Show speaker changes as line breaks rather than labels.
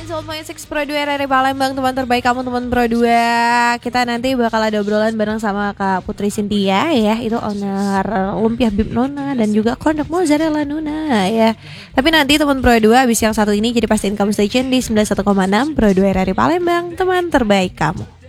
101.6 Pro 2 RRI Palembang, teman terbaik kamu, teman Pro 2. Kita nanti bakal ada obrolan bareng sama Kak Putri Cynthia ya, itu owner Lumpia Bib Nona dan juga Kondok Mozzarella Nuna ya. Tapi nanti teman Pro 2 habis yang satu ini jadi pastiin kamu stay tune di 91,6 Pro 2 RRI Palembang, teman terbaik kamu.